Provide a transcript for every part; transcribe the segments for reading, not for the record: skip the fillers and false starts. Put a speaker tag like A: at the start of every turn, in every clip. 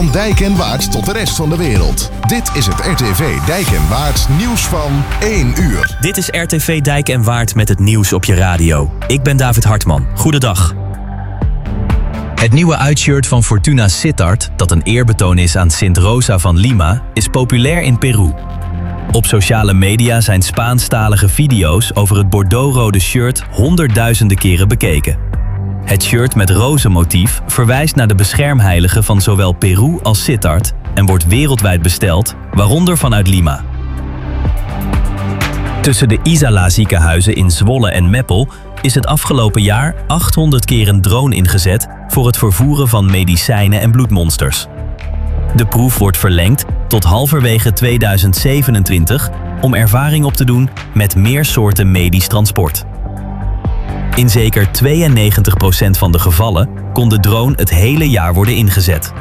A: Van Dijk en Waard tot de rest van de wereld. Dit is het RTV Dijk en Waard nieuws van 1 uur.
B: Dit is RTV Dijk en Waard met het nieuws op je radio. Ik ben David Hartman. Goedendag.
C: Het nieuwe uitshirt van Fortuna Sittard, dat een eerbetoon is aan Sint Rosa van Lima, is populair in Peru. Op sociale media zijn Spaanstalige video's over het bordeauxrode shirt honderdduizenden keren bekeken. Het shirt met rozenmotief verwijst naar de beschermheilige van zowel Peru als Sittard en wordt wereldwijd besteld, waaronder vanuit Lima. Tussen de Isala ziekenhuizen in Zwolle en Meppel is het afgelopen jaar 800 keer een drone ingezet voor het vervoeren van medicijnen en bloedmonsters. De proef wordt verlengd tot halverwege 2027 om ervaring op te doen met meer soorten medisch transport. In zeker 92% van de gevallen kon de drone het hele jaar worden ingezet.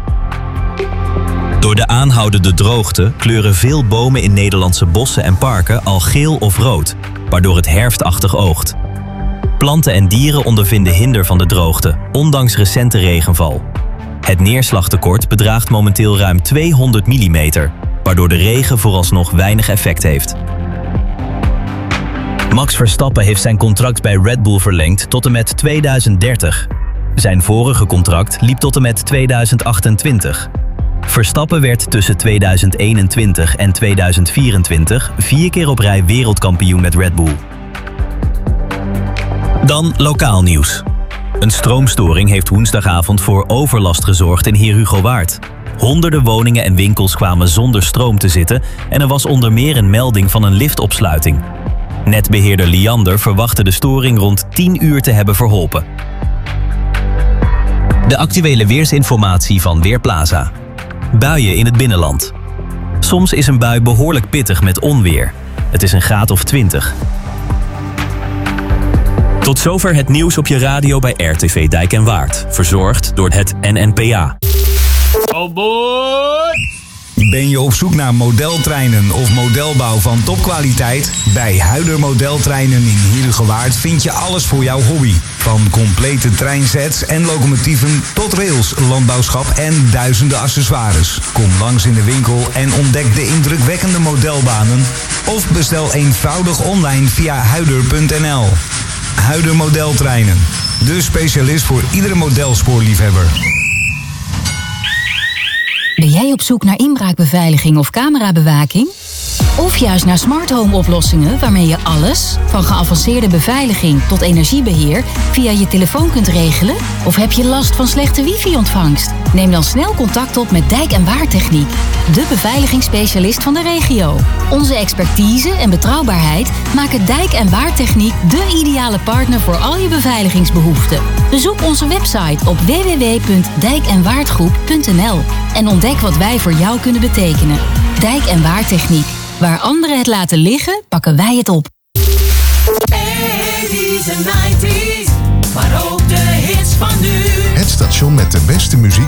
C: Door de aanhoudende droogte kleuren veel bomen in Nederlandse bossen en parken al geel of rood, waardoor het herfstachtig oogt. Planten en dieren ondervinden hinder van de droogte, ondanks recente regenval. Het neerslagtekort bedraagt momenteel ruim 200 mm, waardoor de regen vooralsnog weinig effect heeft. Max Verstappen heeft zijn contract bij Red Bull verlengd tot en met 2030. Zijn vorige contract liep tot en met 2028. Verstappen werd tussen 2021 en 2024 4 keer op rij wereldkampioen met Red Bull. Dan lokaal nieuws. Een stroomstoring heeft woensdagavond voor overlast gezorgd in Heerhugowaard. Honderden woningen en winkels kwamen zonder stroom te zitten en er was onder meer een melding van een liftopsluiting. Netbeheerder Liander verwachtte de storing rond 10 uur te hebben verholpen. De actuele weersinformatie van Weerplaza. Buien in het binnenland. Soms is een bui behoorlijk pittig met onweer. Het is een graad of 20.
B: Tot zover het nieuws op je radio bij RTV Dijk en Waard. Verzorgd door het NNPA.
D: Oh boy!
E: Ben je op zoek naar modeltreinen of modelbouw van topkwaliteit? Bij Huider Modeltreinen in Heerhugowaard vind je alles voor jouw hobby. Van complete treinsets en locomotieven tot rails, landbouwschap en duizenden accessoires. Kom langs in de winkel en ontdek de indrukwekkende modelbanen. Of bestel eenvoudig online via huider.nl. Huider Modeltreinen. De specialist voor iedere modelspoorliefhebber.
F: Ben jij op zoek naar inbraakbeveiliging of camerabewaking? Of juist naar smart home oplossingen waarmee je alles, van geavanceerde beveiliging tot energiebeheer, via je telefoon kunt regelen? Of heb je last van slechte wifi-ontvangst? Neem dan snel contact op met Dijk en Waard Techniek, de beveiligingsspecialist van de regio. Onze expertise en betrouwbaarheid maken Dijk en Waard Techniek de ideale partner voor al je beveiligingsbehoeften. Bezoek onze website op www.dijkenwaardgroep.nl en ontdek wat wij voor jou kunnen betekenen. Dijk en Waard Techniek. Waar anderen het laten liggen, pakken wij het op.
G: 80's en 90's, maar ook de hits van nu.
A: Het station met de beste muziek